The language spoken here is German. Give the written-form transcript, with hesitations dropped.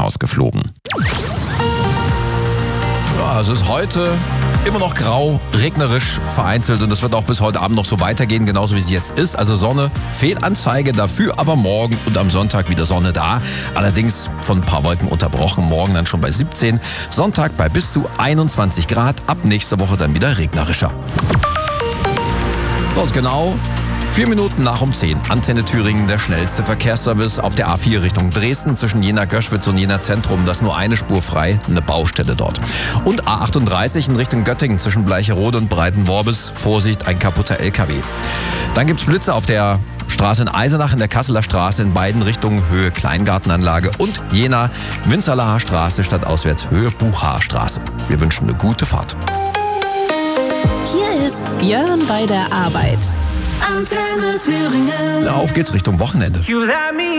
Krankenhaus geflogen. Ja, es ist heute immer noch grau, regnerisch, vereinzelt und das wird auch bis heute Abend noch so weitergehen, genauso wie es jetzt ist. Also Sonne, Fehlanzeige, dafür aber morgen und am Sonntag wieder Sonne da. Allerdings von ein paar Wolken unterbrochen, morgen dann schon bei 17, Sonntag bei bis zu 21 Grad, ab nächster Woche dann wieder regnerischer. Dort genau 4 Minuten nach um 10. Antenne Thüringen, der schnellste Verkehrsservice auf der A4 Richtung Dresden zwischen Jena-Göschwitz und Jena-Zentrum. Das ist nur eine Spur frei, eine Baustelle dort. Und A38 in Richtung Göttingen zwischen Bleicherode und Breitenworbis. Vorsicht, ein kaputter LKW. Dann gibt's Blitze auf der Straße in Eisenach, in der Kasseler Straße in beiden Richtungen, Höhe Kleingartenanlage und Jena, Winzerlacher Straße statt auswärts Höhe Buchhaar Straße. Wir wünschen eine gute Fahrt. Hier ist Jörn bei der Arbeit. Antenne Thüringen. Auf geht's Richtung Wochenende.